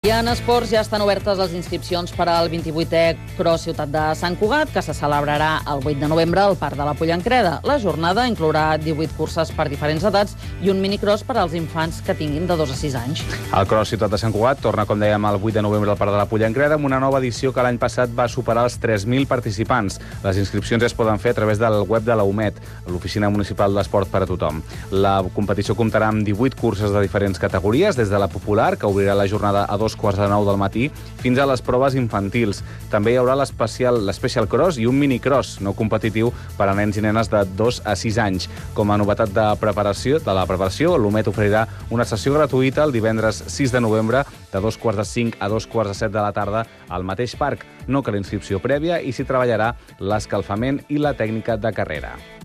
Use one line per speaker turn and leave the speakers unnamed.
I en esports ja estan obertes les inscripcions per al 28è Cross Ciutat de Sant Cugat, que se celebrarà el 8 de novembre al Parc de la Pollancreda. La jornada inclourà 18 curses per diferents edats i un minicross per als infants que tinguin de 2 a 6 anys.
El Cross Ciutat de Sant Cugat torna, com dèiem, el 8 de novembre al Parc de la Pollancreda amb una nova edició que l'any passat va superar els 3.000 participants. Les inscripcions es poden fer a través del web de la UMET, l'Oficina Municipal d'Esport per a Tothom. La competició comptarà amb 18 curses de diferents categories, des de la popular, que obrirà la jornada a 2:45 del matí, fins a les proves infantils. També hi haurà l'Special Cross i un minicross no competitiu per a nens i nenes de 2 a 6 anys. Com a novetat de la preparació, l'UMET oferirà una sessió gratuïta el divendres 6 de novembre de 2:45 a 2:15 de la tarda al mateix parc. No cal inscripció prèvia i s'hi treballarà l'escalfament i la tècnica de carrera.